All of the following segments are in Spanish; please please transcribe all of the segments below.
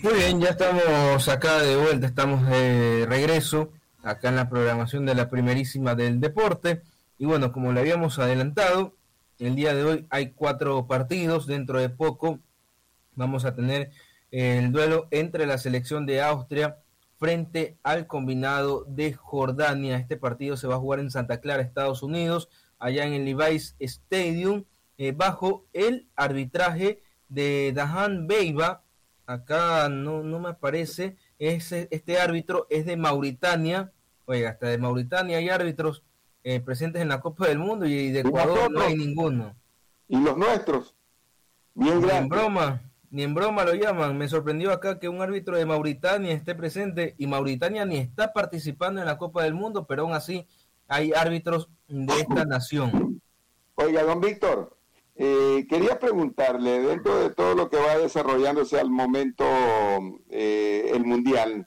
Muy bien, ya estamos acá de vuelta, estamos de regreso acá en la programación de la primerísima del deporte. Y bueno, como le habíamos adelantado, el día de hoy hay 4 partidos. Dentro de poco vamos a tener el duelo entre la selección de Austria frente al combinado de Jordania. Este partido se va a jugar en Santa Clara, Estados Unidos, allá en el Levi's Stadium, bajo el arbitraje de Dahan Beiba. Acá no me aparece, este árbitro es de Mauritania. Oiga, hasta de Mauritania hay árbitros presentes en la Copa del Mundo, y de Y Ecuador no hay nosotros, ninguno. y los nuestros, bien Ni en grandes. broma, ni en broma lo llaman. Me sorprendió acá que un árbitro de Mauritania esté presente, y Mauritania ni está participando en la Copa del Mundo, pero aún así hay árbitros de esta nación. Oiga, don Víctor, quería preguntarle, dentro de todo lo que va desarrollándose al momento el Mundial,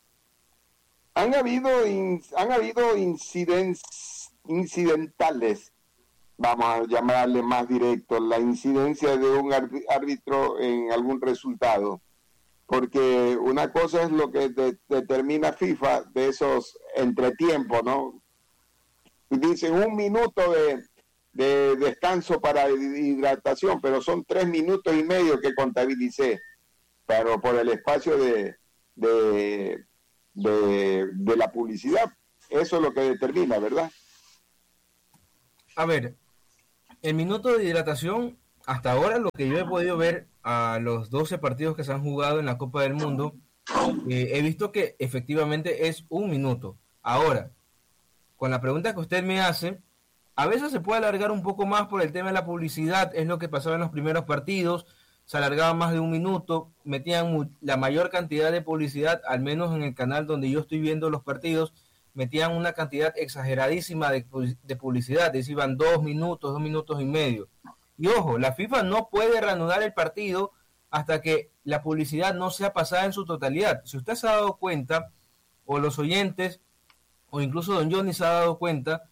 ¿han habido incidentales, vamos a llamarle más directo, la incidencia de un árbitro en algún resultado? Porque una cosa es lo que determina FIFA de esos entretiempos, ¿no? Dicen 1 minuto de descanso para hidratación, pero son 3 minutos y medio que contabilicé, pero por el espacio de la publicidad. Eso es lo que determina, ¿verdad? A ver, el minuto de hidratación, hasta ahora lo que yo he podido ver a los 12 partidos que se han jugado en la Copa del Mundo, he visto que efectivamente es 1 minuto. Ahora, con la pregunta que usted me hace, a veces se puede alargar un poco más por el tema de la publicidad. Es lo que pasaba en los primeros partidos, se alargaba más de 1 minuto, metían la mayor cantidad de publicidad, al menos en el canal donde yo estoy viendo los partidos, metían una cantidad exageradísima de publicidad, es decir, iban 2 minutos, 2 minutos y medio. Y ojo, la FIFA no puede reanudar el partido hasta que la publicidad no sea pasada en su totalidad. Si usted se ha dado cuenta, o los oyentes, o incluso don Johnny se ha dado cuenta,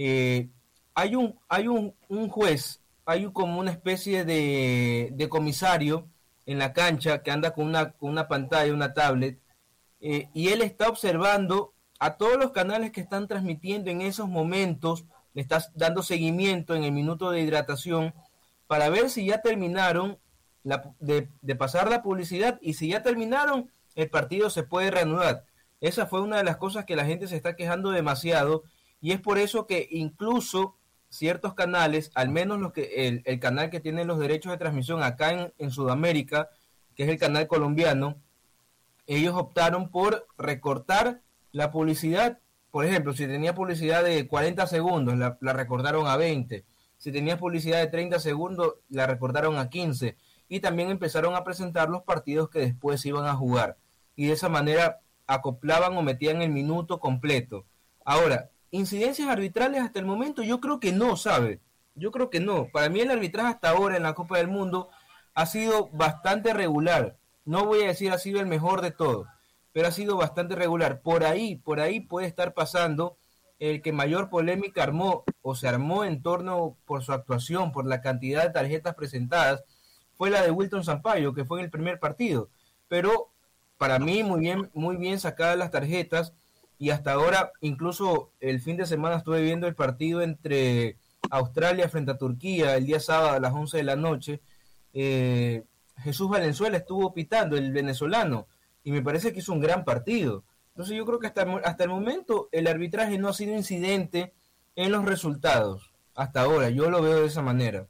hay un juez, como una especie de comisario en la cancha que anda con una pantalla, una tablet, y él está observando a todos los canales que están transmitiendo en esos momentos, le está dando seguimiento en el minuto de hidratación para ver si ya terminaron de pasar la publicidad, y si ya terminaron, el partido se puede reanudar. Esa fue una de las cosas que la gente se está quejando demasiado, y es por eso que incluso ciertos canales, al menos el canal que tiene los derechos de transmisión acá en Sudamérica, que es el canal colombiano, ellos optaron por recortar la publicidad. Por ejemplo, si tenía publicidad de 40 segundos, la recortaron a 20. Si tenía publicidad de 30 segundos, la recortaron a 15. Y también empezaron a presentar los partidos que después iban a jugar. Y de esa manera acoplaban o metían el minuto completo. Ahora, incidencias arbitrales hasta el momento, yo creo que no, ¿sabe? Yo creo que no. Para mí el arbitraje hasta ahora en la Copa del Mundo ha sido bastante regular. No voy a decir ha sido el mejor de todos, pero ha sido bastante regular. Por ahí puede estar pasando el que mayor polémica armó o se armó en torno por su actuación, por la cantidad de tarjetas presentadas, fue la de Wilton Sampaio, que fue en el primer partido. Pero para mí muy bien sacadas las tarjetas, y hasta ahora, incluso el fin de semana estuve viendo el partido entre Australia frente a Turquía el día sábado a las 11 de la noche. Jesús Valenzuela estuvo pitando, el venezolano, y me parece que hizo un gran partido. Entonces yo creo que hasta el momento el arbitraje no ha sido incidente en los resultados. Hasta ahora, yo lo veo de esa manera.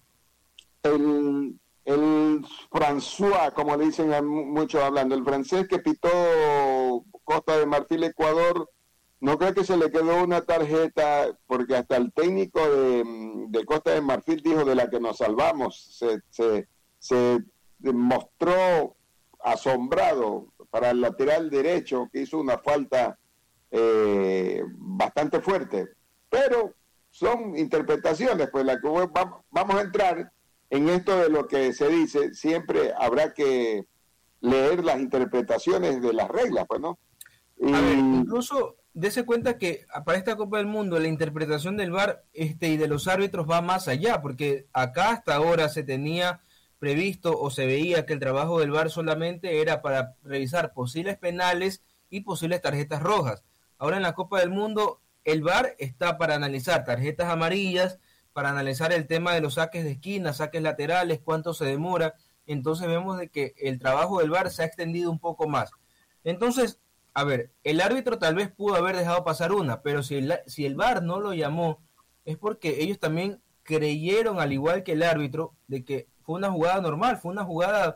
El François, como le dicen a muchos hablando, el francés que pitó Costa de Marfil Ecuador, no creo que se le quedó una tarjeta, porque hasta el técnico de Costa de Marfil dijo: de la que nos salvamos. Se mostró asombrado para el lateral derecho, que hizo una falta bastante fuerte. Pero son interpretaciones, pues la que vamos a entrar en esto de lo que se dice. Siempre habrá que leer las interpretaciones de las reglas, pues, ¿no? A ver, incluso dése cuenta que para esta Copa del Mundo la interpretación del VAR y de los árbitros va más allá, porque acá hasta ahora se tenía previsto o se veía que el trabajo del VAR solamente era para revisar posibles penales y posibles tarjetas rojas. Ahora en la Copa del Mundo el VAR está para analizar tarjetas amarillas, para analizar el tema de los saques de esquina, saques laterales, cuánto se demora. Entonces vemos de que el trabajo del VAR se ha extendido un poco más. Entonces, a ver, el árbitro tal vez pudo haber dejado pasar una, pero si el VAR no lo llamó, es porque ellos también creyeron, al igual que el árbitro, de que fue una jugada normal, fue una jugada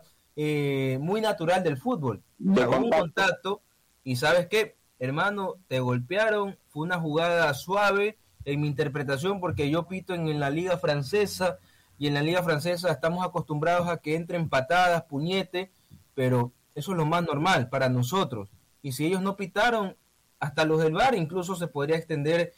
muy natural del fútbol. Hubo un contacto y ¿sabes qué? Hermano, te golpearon, fue una jugada suave en mi interpretación porque yo pito en la liga francesa y en la liga francesa estamos acostumbrados a que entren patadas, puñete, pero eso es lo más normal para nosotros. Y si ellos no pitaron, hasta los del VAR incluso se podría extender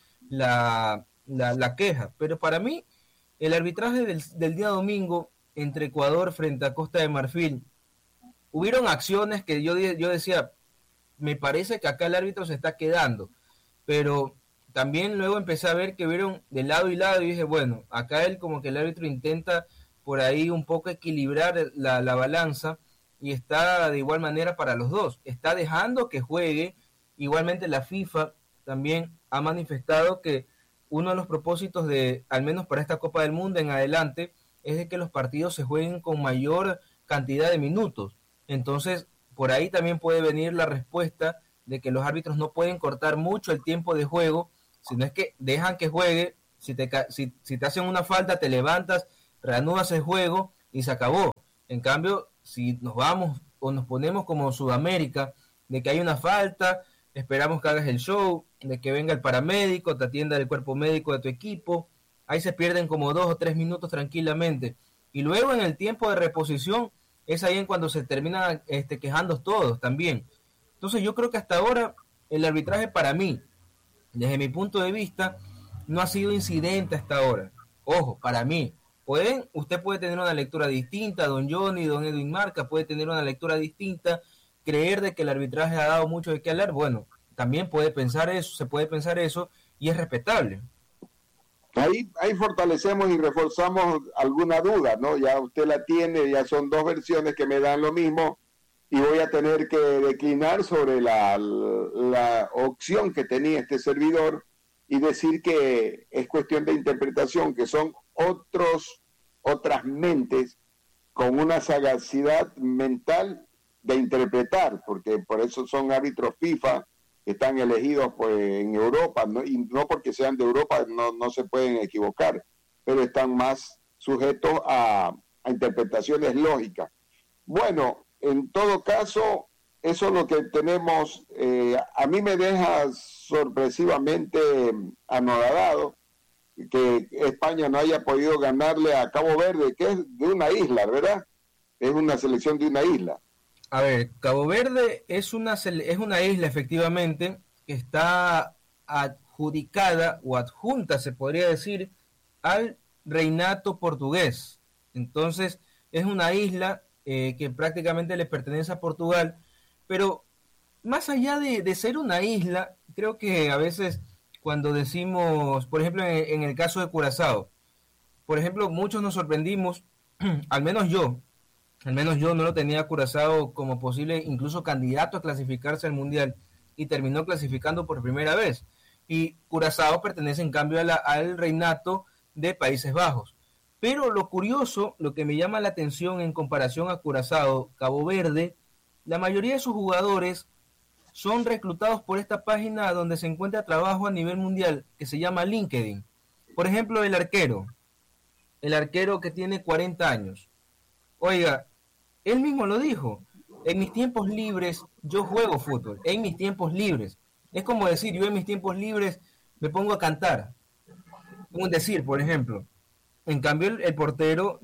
la queja. Pero para mí, el arbitraje del día domingo entre Ecuador frente a Costa de Marfil, hubieron acciones que yo decía, me parece que acá el árbitro se está quedando, pero también luego empecé a ver que vieron de lado y lado y dije, bueno, acá él como que el árbitro intenta por ahí un poco equilibrar la balanza y está de igual manera para los dos, está dejando que juegue. Igualmente la FIFA también ha manifestado que uno de los propósitos de, al menos para esta Copa del Mundo en adelante, es de que los partidos se jueguen con mayor cantidad de minutos. Entonces, por ahí también puede venir la respuesta de que los árbitros no pueden cortar mucho el tiempo de juego, sino es que dejan que juegue, si te hacen una falta, te levantas, reanudas el juego y se acabó. En cambio, si nos vamos o nos ponemos como Sudamérica, de que hay una falta, esperamos que hagas el show, de que venga el paramédico, te atienda el cuerpo médico de tu equipo, ahí se pierden como 2 o 3 minutos tranquilamente. Y luego en el tiempo de reposición, es ahí en cuando se terminan quejando todos también. Entonces yo creo que hasta ahora el arbitraje para mí, desde mi punto de vista, no ha sido incidente hasta ahora. Ojo, para mí. Usted puede tener una lectura distinta, don Johnny, don Edwin Marca, puede tener una lectura distinta, creer de que el arbitraje ha dado mucho de qué hablar. Bueno, también puede pensar eso, se puede pensar eso y es respetable. Ahí fortalecemos y reforzamos alguna duda, ¿no? Ya usted la tiene, ya son 2 versiones que me dan lo mismo y voy a tener que declinar sobre la opción que tenía este servidor y decir que es cuestión de interpretación, que son otras mentes con una sagacidad mental de interpretar, porque por eso son árbitros FIFA que están elegidos pues, en Europa, ¿no? Y no porque sean de Europa no se pueden equivocar, pero están más sujetos a interpretaciones lógicas. Bueno, en todo caso, eso es lo que tenemos. A mí me deja sorpresivamente anodado que España no haya podido ganarle a Cabo Verde, que es de una isla, ¿verdad? Es una selección de una isla. A ver, Cabo Verde es una isla efectivamente que está adjudicada o adjunta, se podría decir, al reinato portugués. Entonces, es una isla que prácticamente le pertenece a Portugal, pero más allá de ser una isla, creo que a veces cuando decimos, por ejemplo, en el caso de Curazao, por ejemplo, muchos nos sorprendimos, al menos yo no lo tenía Curazao como posible, incluso candidato a clasificarse al Mundial, y terminó clasificando por primera vez. Y Curazao pertenece en cambio al reinato de Países Bajos. Pero lo curioso, lo que me llama la atención en comparación a Curazao, Cabo Verde, la mayoría de sus jugadores son reclutados por esta página donde se encuentra trabajo a nivel mundial, que se llama LinkedIn. Por ejemplo, el arquero que tiene 40 años. Oiga, él mismo lo dijo, en mis tiempos libres yo juego fútbol, en mis tiempos libres. Es como decir, yo en mis tiempos libres me pongo a cantar. Un decir, por ejemplo. En cambio, el portero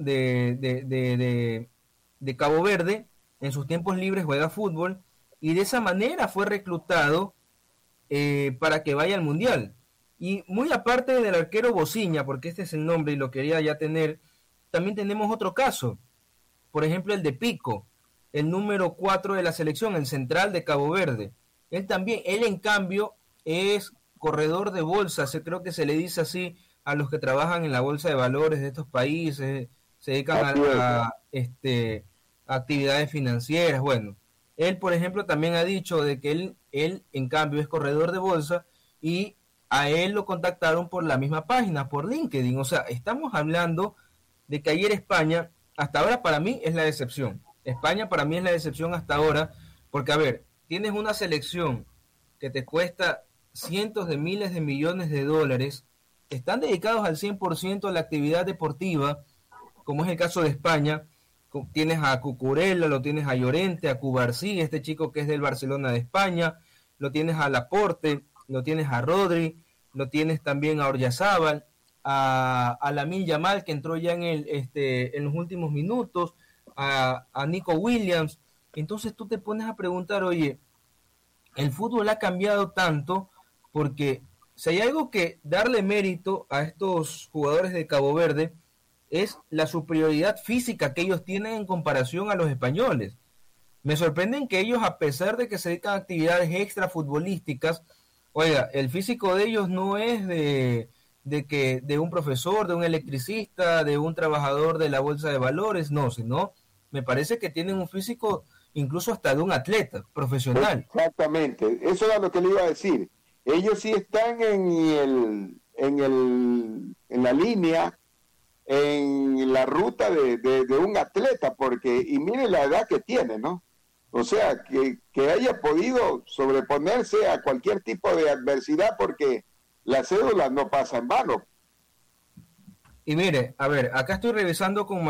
de Cabo Verde, en sus tiempos libres juega fútbol, y de esa manera fue reclutado para que vaya al Mundial. Y muy aparte del arquero Bociña, porque este es el nombre y lo quería ya tener, también tenemos otro caso. Por ejemplo, el de Pico, el número 4 de la selección, el central de Cabo Verde. Él en cambio, es corredor de bolsa, creo que se le dice así a los que trabajan en la bolsa de valores de estos países, se dedican a actividades financieras. Bueno, él, por ejemplo, también ha dicho de que él, en cambio, es corredor de bolsa y a él lo contactaron por la misma página, por LinkedIn. O sea, estamos hablando de que ayer España, hasta ahora para mí es la decepción. España para mí es la decepción hasta ahora, porque a ver, tienes una selección que te cuesta cientos de miles de millones de dólares, están dedicados al 100% a la actividad deportiva, como es el caso de España. Tienes a Cucurella, lo tienes a Llorente, a Cubarsí, este chico que es del Barcelona de España, lo tienes a Laporte, lo tienes a Rodri, lo tienes también a Oryazábal, a Lamine Yamal, que entró ya en los últimos minutos, a Nico Williams. Entonces tú te pones a preguntar, oye, el fútbol ha cambiado tanto, porque si hay algo que darle mérito a estos jugadores de Cabo Verde, es la superioridad física que ellos tienen en comparación a los españoles. Me sorprenden que ellos, a pesar de que se dedican a actividades extra futbolísticas, oiga, el físico de ellos no es de un profesor, de un electricista, de un trabajador de la bolsa de valores, no, sino me parece que tienen un físico incluso hasta de un atleta profesional. Exactamente, eso era lo que le iba a decir. Ellos sí están en la línea, en la ruta de un atleta, porque, y mire la edad que tiene, ¿no? O sea, que haya podido sobreponerse a cualquier tipo de adversidad, porque la cédula no pasa en vano. Y mire, a ver, acá estoy revisando con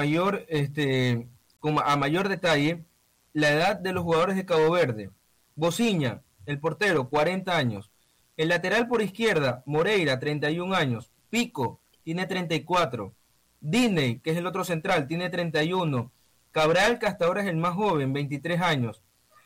a mayor detalle la edad de los jugadores de Cabo Verde. Bociña, el portero, 40 años. El lateral por izquierda, Moreira, 31 años. Pico, tiene 34. Diney, que es el otro central, tiene 31. Cabral, que hasta ahora es el más joven, 23 años.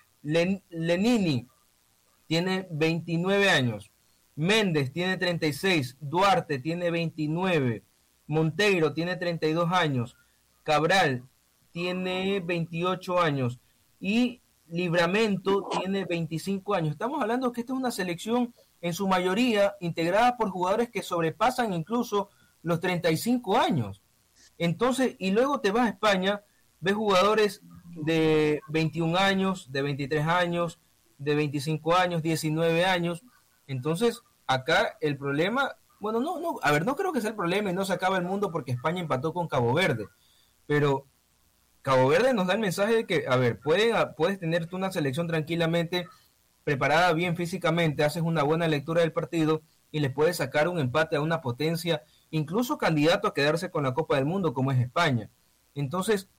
Lenini tiene 29 años. Méndez tiene 36. Duarte tiene 29. Monteiro tiene 32 años. Cabral tiene 28 años. Y Livramento tiene 25 años. Estamos hablando que esta es una selección en su mayoría integrada por jugadores que sobrepasan incluso los 35 años. Entonces, y luego te vas a España, ves jugadores de 21 años, de 23 años, de 25 años, 19 años. Entonces, acá el problema, bueno, no creo que sea el problema y no se acaba el mundo porque España empató con Cabo Verde, pero Cabo Verde nos da el mensaje de que, a ver, puedes tener tú una selección tranquilamente preparada bien físicamente, haces una buena lectura del partido y le puedes sacar un empate a una potencia, incluso candidato a quedarse con la Copa del Mundo como es España. Entonces,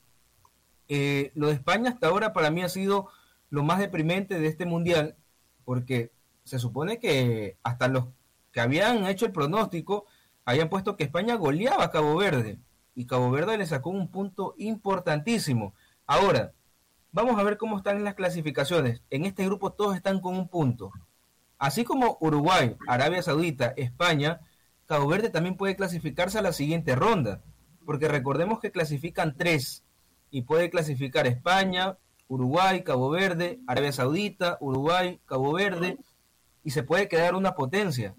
lo de España hasta ahora para mí ha sido lo más deprimente de este mundial, porque se supone que hasta los que habían hecho el pronóstico habían puesto que España goleaba a Cabo Verde, y Cabo Verde le sacó un punto importantísimo. Ahora, vamos a ver cómo están las clasificaciones. En este grupo todos están con un punto. Así como Uruguay, Arabia Saudita, España, Cabo Verde también puede clasificarse a la siguiente ronda, porque recordemos que clasifican 3 y puede clasificar España, Uruguay, Cabo Verde, Arabia Saudita, Uruguay, Cabo Verde, y se puede quedar una potencia.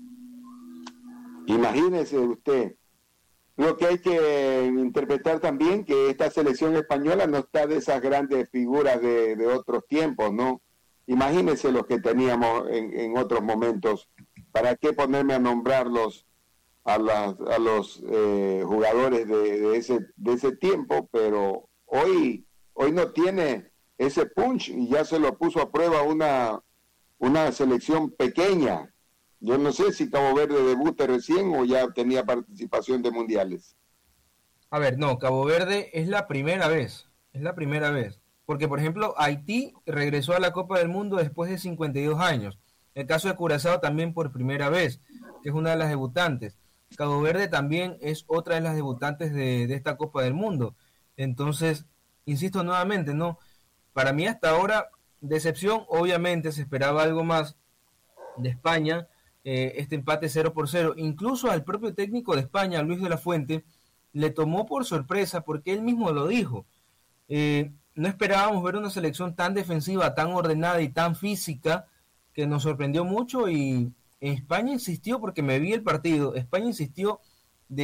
Imagínese usted, lo que hay que interpretar también que esta selección española no está de esas grandes figuras de otros tiempos, ¿no? Imagínense los que teníamos en otros momentos. ¿Para qué ponerme a nombrarlos a los jugadores de ese tiempo? Pero hoy no tiene ese punch y ya se lo puso a prueba una selección pequeña. Yo no sé si Cabo Verde debute recién o ya tenía participación de mundiales. A ver, no, Cabo Verde es la primera vez. Porque, por ejemplo, Haití regresó a la Copa del Mundo después de 52 años. El caso de Curazao también por primera vez, que es una de las debutantes. Cabo Verde también es otra de las debutantes de esta Copa del Mundo. Entonces, insisto nuevamente, ¿no? Para mí hasta ahora, decepción, obviamente se esperaba algo más de España, este empate 0-0. Incluso al propio técnico de España, Luis de la Fuente, le tomó por sorpresa porque él mismo lo dijo. No esperábamos ver una selección tan defensiva, tan ordenada y tan física, que nos sorprendió mucho, y España insistió, porque me vi el partido, España insistió de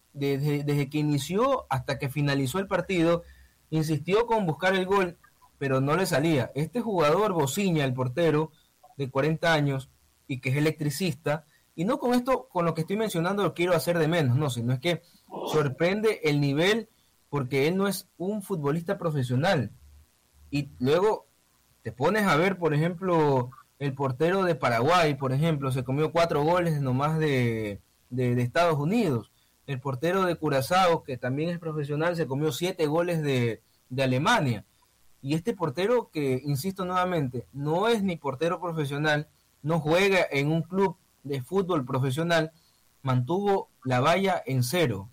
desde que inició hasta que finalizó el partido, insistió con buscar el gol, pero no le salía. Este jugador, Bociña, el portero de 40 años y que es electricista, y no con esto, con lo que estoy mencionando, lo quiero hacer de menos, no, sino es que sorprende el nivel porque él no es un futbolista profesional. Y luego te pones a ver, por ejemplo, el portero de Paraguay, por ejemplo, se comió 4 goles nomás de Estados Unidos. El portero de Curazao, que también es profesional, se comió 7 goles de Alemania. Y este portero que, insisto nuevamente, no es ni portero profesional, no juega en un club de fútbol profesional, mantuvo la valla en 0.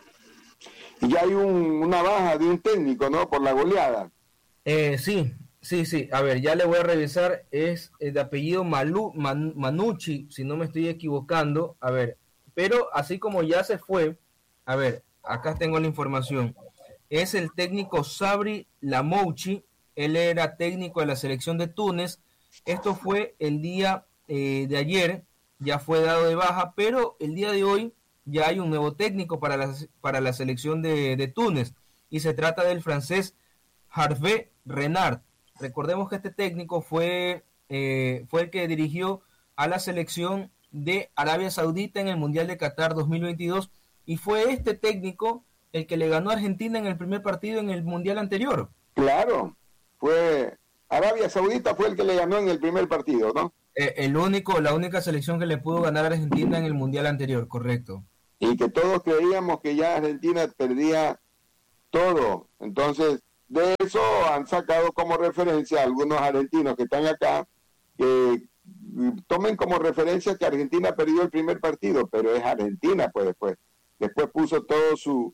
Y ya hay una baja de un técnico, ¿no? Por la goleada. Sí. A ver, ya le voy a revisar. Es de apellido Manucci, si no me estoy equivocando. A ver, pero así como ya se fue, a ver, acá tengo la información. Es el técnico Sabri Lamouchi. Él era técnico de la selección de Túnez. Esto fue el día de ayer, ya fue dado de baja, pero el día de hoy ya hay un nuevo técnico para la selección de Túnez, y se trata del francés Hervé Renard. Recordemos que este técnico fue el que dirigió a la selección de Arabia Saudita en el Mundial de Qatar 2022, y fue este técnico el que le ganó a Argentina en el primer partido en el Mundial anterior. Claro, Arabia Saudita fue el que le ganó en el primer partido, ¿no? La única selección que le pudo ganar a Argentina en el Mundial anterior, correcto. Y que todos creíamos que ya Argentina perdía todo. Entonces, de eso han sacado como referencia algunos argentinos que están acá, que tomen como referencia que Argentina perdió el primer partido, pero es Argentina, pues después puso todo su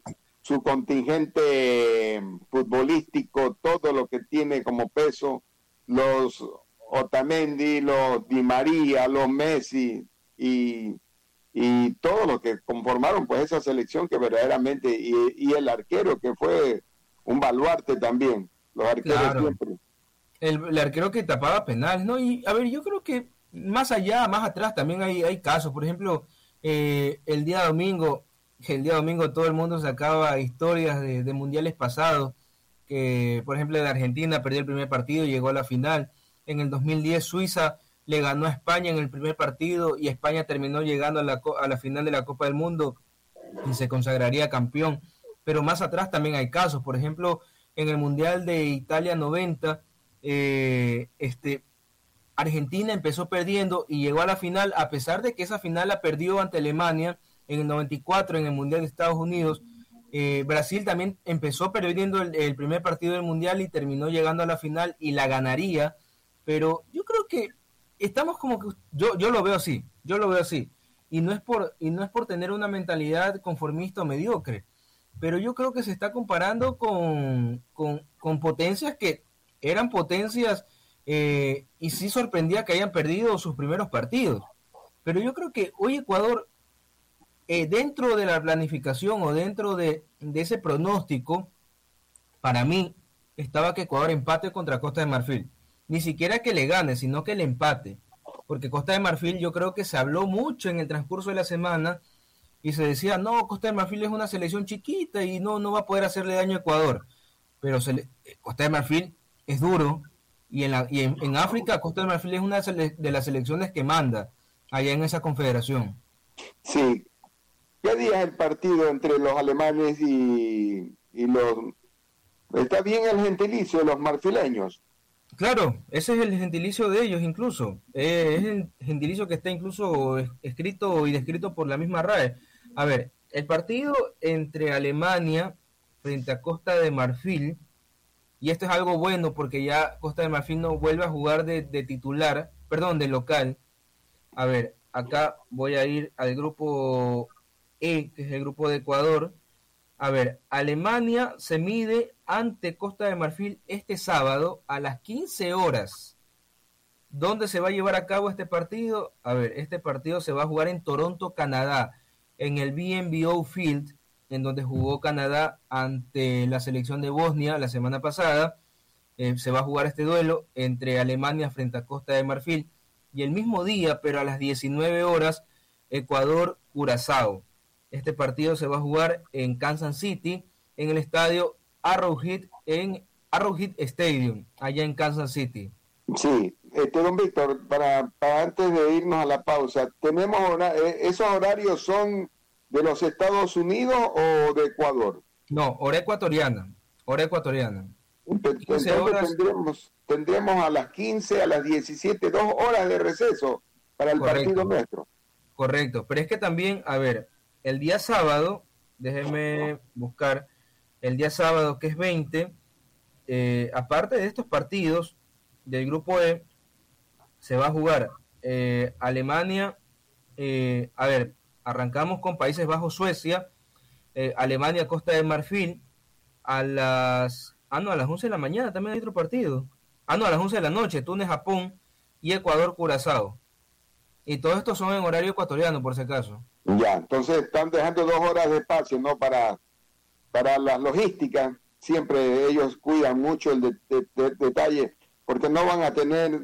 contingente futbolístico, todo lo que tiene como peso, los Otamendi, los Di María, los Messi y todo lo que conformaron pues esa selección que verdaderamente, y el arquero que fue un baluarte también, los arqueros claro. Siempre. El arquero que tapaba penales, ¿no? Y a ver, yo creo que más allá, más atrás también hay casos. Por ejemplo, el día domingo todo el mundo sacaba historias de mundiales pasados, que por ejemplo de Argentina perdió el primer partido y llegó a la final. En el 2010 Suiza le ganó a España en el primer partido y España terminó llegando a la final de la Copa del Mundo y se consagraría campeón. Pero más atrás también hay casos. Por ejemplo, en el Mundial de Italia 90, Argentina empezó perdiendo y llegó a la final, a pesar de que esa final la perdió ante Alemania en el 94 en el Mundial de Estados Unidos. Brasil también empezó perdiendo el primer partido del Mundial y terminó llegando a la final y la ganaría. Pero yo creo que estamos como que yo lo veo así, y no es por tener una mentalidad conformista o mediocre, pero yo creo que se está comparando con potencias que eran potencias, y sí sorprendía que hayan perdido sus primeros partidos. Pero yo creo que hoy Ecuador, dentro de la planificación o dentro de ese pronóstico, para mí estaba que Ecuador empate contra Costa de Marfil. Ni siquiera que le gane, sino que le empate. Porque Costa de Marfil, yo creo que se habló mucho en el transcurso de la semana y se decía, no, Costa de Marfil es una selección chiquita y no va a poder hacerle daño a Ecuador. Pero Costa de Marfil es duro, y en África Costa de Marfil es una de las selecciones que manda allá en esa confederación. Sí. ¿Qué día es el partido entre los alemanes y los... Está bien el gentilicio de los marfileños? Claro, ese es el gentilicio de ellos incluso. Es el gentilicio que está incluso escrito y descrito por la misma RAE. A ver, el partido entre Alemania frente a Costa de Marfil, y esto es algo bueno porque ya Costa de Marfil no vuelve a jugar de titular, perdón, de local. A ver, acá voy a ir al grupo E, que es el grupo de Ecuador. A ver, Alemania se mide ante Costa de Marfil este sábado a las 15 horas. ¿Dónde se va a llevar a cabo este partido? A ver, este partido se va a jugar en Toronto, Canadá, en el BMO Field, en donde jugó Canadá ante la selección de Bosnia la semana pasada. Se va a jugar este duelo entre Alemania frente a Costa de Marfil. Y el mismo día, pero a las 19 horas, Ecuador-Curazao. Este partido se va a jugar en Kansas City, en el estadio Arrowhead Stadium, allá en Kansas City. Sí, don Víctor, para antes de irnos a la pausa, tenemos ¿esos horarios son de los Estados Unidos o de Ecuador? No, hora ecuatoriana. Entonces tendremos a las 15, a las 17, 2 horas de receso para el partido nuestro. Correcto, pero es que también, a ver, el día sábado, déjenme buscar, el día sábado que es 20, aparte de estos partidos del grupo E, se va a jugar Alemania, a ver, arrancamos con Países Bajos, Suecia, Alemania, Costa de Marfil, a las 11 de la mañana también hay otro partido. A las 11 de la noche, Túnez, Japón y Ecuador, Curazao. Y todo esto son en horario ecuatoriano, por si acaso. Ya, entonces están dejando 2 horas de espacio, ¿no? Para las logísticas, siempre ellos cuidan mucho el detalle, porque no van a tener,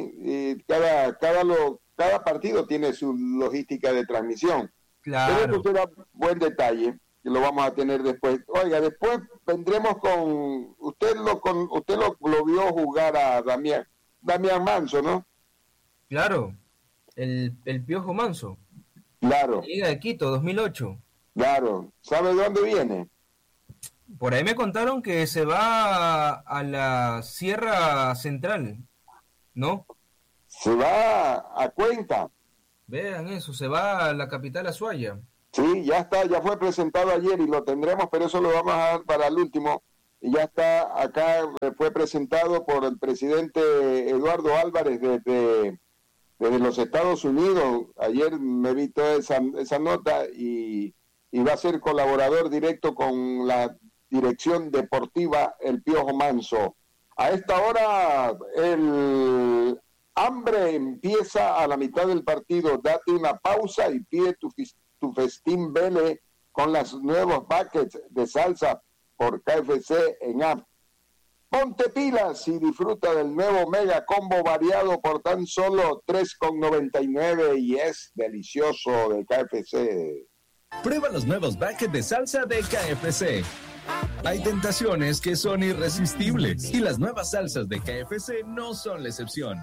cada partido tiene su logística de transmisión. Claro. Pero eso será buen detalle, que lo vamos a tener después. Oiga, después vendremos con, usted lo vio jugar a Damián Manso, ¿no? Claro, el Piojo Manso. Claro. Liga de Quito, 2008. Claro. ¿Sabe de dónde viene? Por ahí me contaron que se va a la Sierra Central, ¿no? Se va a Cuenca. Vean eso, se va a la capital Azuaya. Sí, ya fue presentado ayer y lo tendremos, pero eso lo vamos a dar para el último. Y ya está acá, fue presentado por el presidente Eduardo Álvarez desde los Estados Unidos. Ayer me vi toda esa nota y va a ser colaborador directo con la dirección deportiva El Piojo Manso. A esta hora el hambre empieza a la mitad del partido. Date una pausa y pide tu festín Vele con los nuevos buckets de salsa por KFC en app. Ponte pilas y disfruta del nuevo mega combo variado por tan solo $3.99 y es delicioso de KFC. Prueba los nuevos buckets de salsa de KFC. Hay tentaciones que son irresistibles y las nuevas salsas de KFC no son la excepción.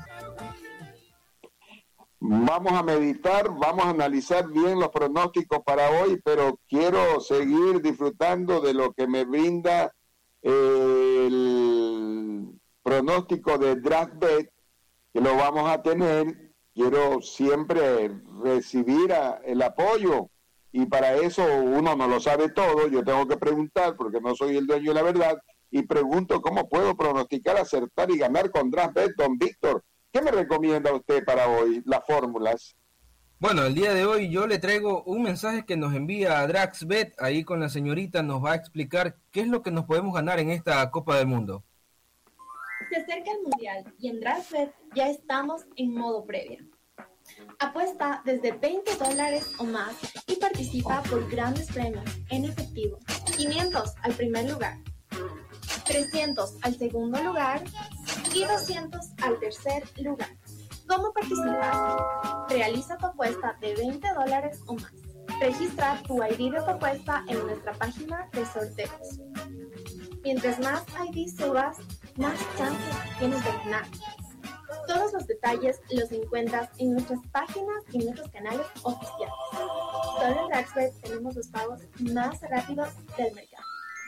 Vamos a meditar, vamos a analizar bien los pronósticos para hoy, pero quiero seguir disfrutando de lo que me brinda el pronóstico de DraftBet, que lo vamos a tener. Quiero siempre recibir el apoyo y para eso uno no lo sabe todo. Yo tengo que preguntar porque no soy el dueño de la verdad y pregunto cómo puedo pronosticar, acertar y ganar con DraftBet. Don Víctor, ¿qué me recomienda usted para hoy, las fórmulas? Bueno, el día de hoy yo le traigo un mensaje que nos envía DraftBet, ahí con la señorita nos va a explicar qué es lo que nos podemos ganar en esta Copa del Mundo. Se acerca el Mundial y en DraftBet ya estamos en modo previa. Apuesta desde $20 o más y participa por grandes premios en efectivo. 500 al primer lugar, 300 al segundo lugar y 200 al tercer lugar. ¿Cómo participar? Realiza tu apuesta de $20 o más. Registra tu ID de tu apuesta en nuestra página de sorteos. Mientras más ID subas, más chances tienes de ganar. Todos los detalles los encuentras en nuestras páginas y nuestros canales oficiales. Solo en DraftBet tenemos los pagos más rápidos del mercado.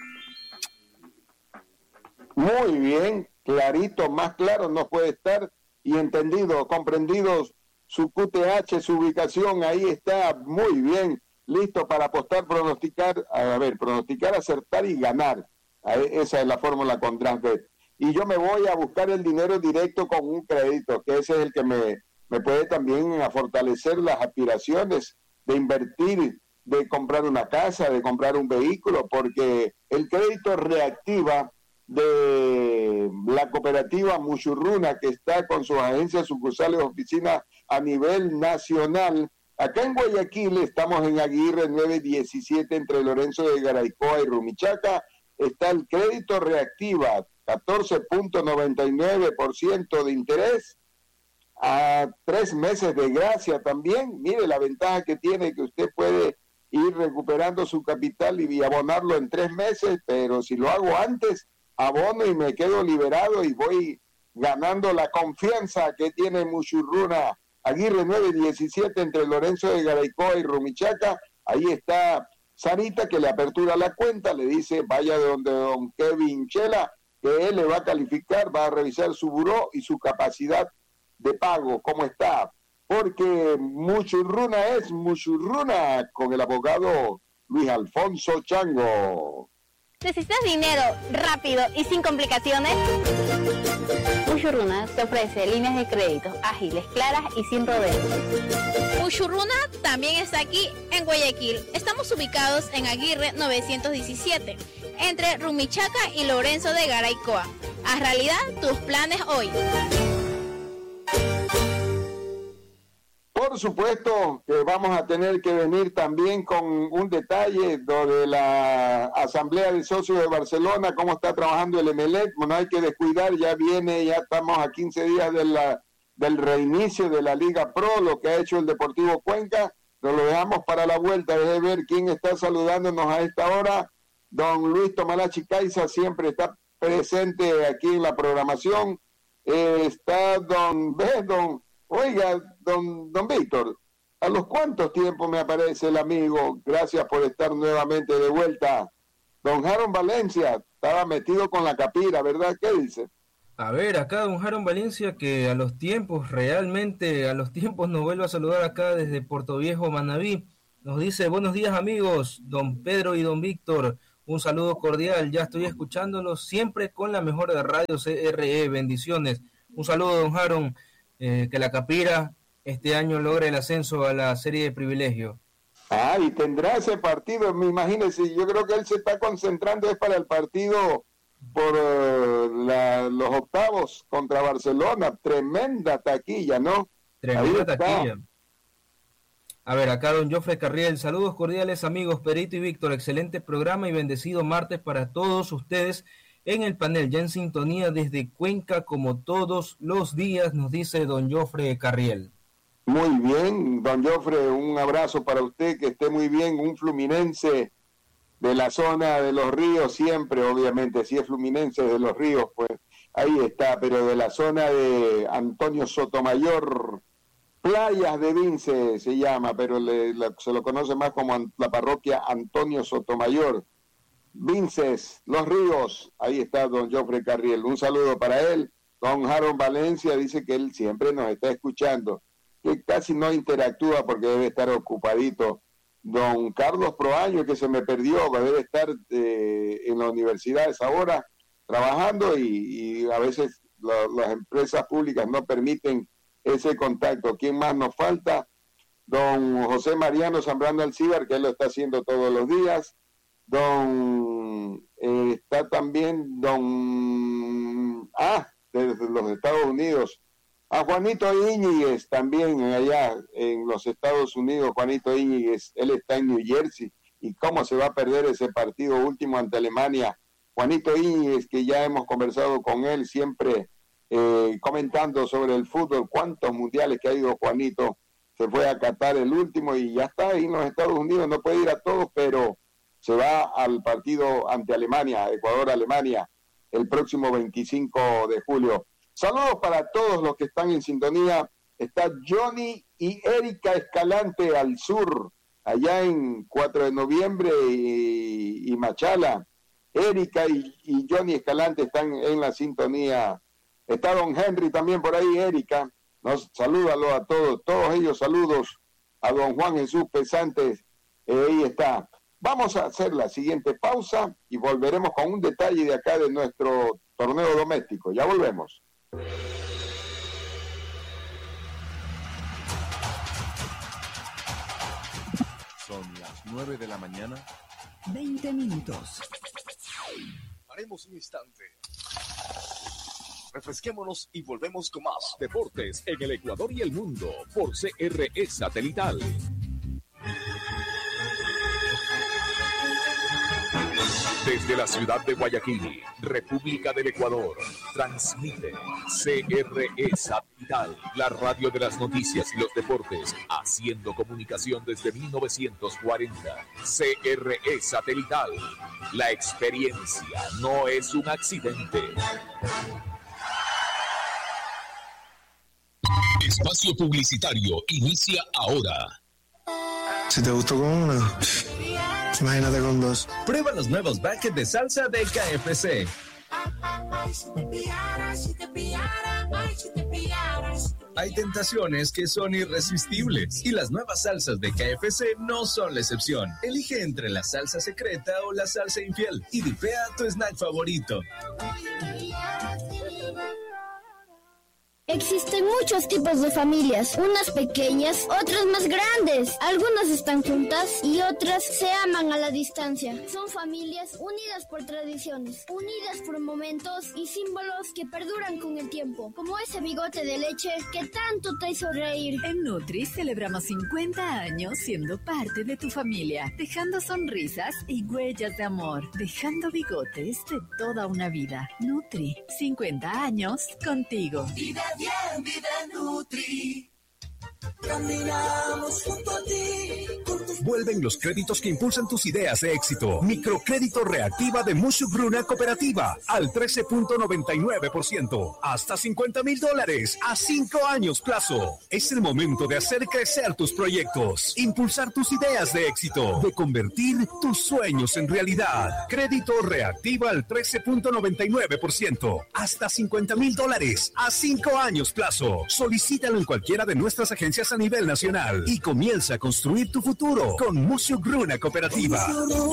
Muy bien, clarito, más claro no puede estar y entendido, comprendido su QTH, su ubicación, ahí está muy bien, listo para apostar, pronosticar, acertar y ganar. Esa es la fórmula con DraftBet. Y yo me voy a buscar el dinero directo con un crédito, que ese es el que me puede también fortalecer las aspiraciones de invertir, de comprar una casa, de comprar un vehículo, porque el crédito reactiva de la cooperativa Muchurruna, que está con sus agencias sucursales, oficinas a nivel nacional. Acá en Guayaquil estamos en Aguirre 917 entre Lorenzo de Garaycoa y Rumichaca. Está el crédito reactiva, 14.99% de interés, a 3 meses de gracia también. Mire la ventaja que tiene, que usted puede ir recuperando su capital y abonarlo en 3 meses, pero si lo hago antes, abono y me quedo liberado y voy ganando la confianza que tiene Muchurruna. Aguirre 9-17 entre Lorenzo de Garaycoa y Rumichaca. Ahí está Sarita, que le apertura la cuenta, le dice vaya de donde don Kevin Chela, que él le va a calificar, va a revisar su buró y su capacidad de pago, cómo está. Porque Muchurruna es Muchurruna con el abogado Luis Alfonso Chango. ¿Necesitas dinero rápido y sin complicaciones? Muchurruna te ofrece líneas de crédito ágiles, claras y sin rodeos. Muchurruna también está aquí en Guayaquil. Estamos ubicados en Aguirre 917, entre Rumichaca y Lorenzo de Garaycoa. Haz realidad tus planes hoy. Por supuesto que vamos a tener que venir también con un detalle de la Asamblea de Socios de Barcelona, cómo está trabajando el Emelec. No hay que descuidar, ya estamos a 15 días del reinicio de la Liga Pro, lo que ha hecho el Deportivo Cuenca. Nos lo dejamos para la vuelta, de ver quién está saludándonos a esta hora. Don Luis Tomalachi Caiza siempre está presente aquí en la programación. Está don Víctor, ¿a los cuántos tiempos me aparece el amigo? Gracias por estar nuevamente de vuelta. Don Jaron Valencia, estaba metido con la capira, ¿verdad? ¿Qué dice? A ver, acá don Jaron Valencia, que a los tiempos nos vuelve a saludar acá desde Puerto Viejo, Manabí. Nos dice, buenos días amigos, don Pedro y don Víctor, un saludo cordial, ya estoy escuchándolos siempre con la mejor de radio CRE, bendiciones. Un saludo don Jaron. Que la Capira este año logre el ascenso a la serie de privilegio. Y tendrá ese partido, imagínense, yo creo que él se está concentrando es para el partido por los octavos contra Barcelona. Tremenda taquilla, ¿no? Tremenda taquilla. A ver, acá don Jofre Carriel, saludos cordiales amigos, Perito y Víctor, excelente programa y bendecido martes para todos ustedes. En el panel, ya en sintonía desde Cuenca, como todos los días, nos dice don Jofre Carriel. Muy bien, don Jofre, un abrazo para usted, que esté muy bien. Un fluminense de la zona de Los Ríos, siempre, obviamente, si es fluminense de Los Ríos, pues ahí está, pero de la zona de Antonio Sotomayor, Playas de Vince se llama, pero se lo conoce más como la parroquia Antonio Sotomayor. Vinces, Los Ríos, ahí está don Jofre Carriel, un saludo para él. Don Jaron Valencia dice que él siempre nos está escuchando, que casi no interactúa porque debe estar ocupadito. Don Carlos Proaño, que se me perdió, debe estar en la universidad a esa hora trabajando y a veces las empresas públicas no permiten ese contacto. ¿Quién más nos falta? Don José Mariano Zambrano Alcíbar, que él lo está haciendo todos los días. Está también desde los Estados Unidos, a Juanito Íñiguez, también allá en los Estados Unidos. Juanito Íñiguez, él está en New Jersey, y cómo se va a perder ese partido último ante Alemania. Juanito Íñiguez, que ya hemos conversado con él, siempre comentando sobre el fútbol, cuántos mundiales que ha ido Juanito. Se fue a Qatar el último y ya está ahí en los Estados Unidos, no puede ir a todos, pero se va al partido ante Alemania, Ecuador-Alemania, el próximo 25 de julio. Saludos para todos los que están en sintonía. Está Johnny y Erika Escalante al sur, allá en 4 de noviembre y Machala. Erika y Johnny Escalante están en la sintonía. Está don Henry también por ahí, Erika. Salúdalo a todos ellos, saludos a don Juan Jesús Pesantes. Ahí está. Vamos a hacer la siguiente pausa y volveremos con un detalle de acá de nuestro torneo doméstico. Ya volvemos. Son las 9 de la mañana. 20 minutos. Haremos un instante. Refresquémonos y volvemos con más deportes en el Ecuador y el mundo por CRE Satelital. Desde la ciudad de Guayaquil, República del Ecuador, transmite CRE Satelital, la radio de las noticias y los deportes, haciendo comunicación desde 1940. CRE Satelital, la experiencia no es un accidente. Espacio publicitario inicia ahora. Si te gustó con una, imagínate con dos. Prueba los nuevos buckets de salsa de KFC. Hay tentaciones que son irresistibles y las nuevas salsas de KFC no son la excepción. Elige entre la salsa secreta o la salsa infiel y dipea tu snack favorito. Existen muchos tipos de familias, unas pequeñas, otras más grandes. Algunas están juntas y otras se aman a la distancia. Son familias unidas por tradiciones, unidas por momentos y símbolos que perduran con el tiempo, como ese bigote de leche que tanto te hizo reír. En Nutri celebramos 50 años siendo parte de tu familia, dejando sonrisas y huellas de amor, dejando bigotes de toda una vida. Nutri, 50 años contigo. Bien, vida Nutri. Caminamos junto a ti. Vuelven los créditos que impulsan tus ideas de éxito. Microcrédito Reactiva de Mushugruna Cooperativa al 13.99%. Hasta $50,000 a 5 años plazo. Es el momento de hacer crecer tus proyectos, impulsar tus ideas de éxito, de convertir tus sueños en realidad. Crédito Reactiva al 13.99%. Hasta $50,000 a 5 años plazo. Solicítalo en cualquiera de nuestras agencias a nivel nacional y comienza a construir tu futuro con Mushugruna Cooperativa.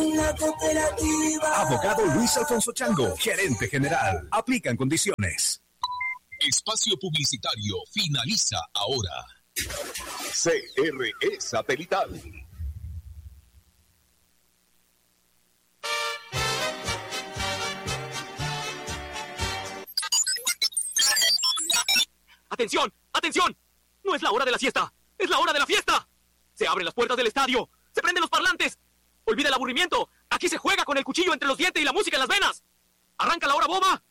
Abogado Luis Alfonso Chango, gerente general. Aplican condiciones. Espacio publicitario finaliza ahora. CRE Satelital. ¡Atención! ¡Atención! No es la hora de la siesta, es la hora de la fiesta. Se abren las puertas del estadio, se prenden los parlantes. Olvida el aburrimiento, aquí se juega con el cuchillo entre los dientes y la música en las venas. Arranca la hora boba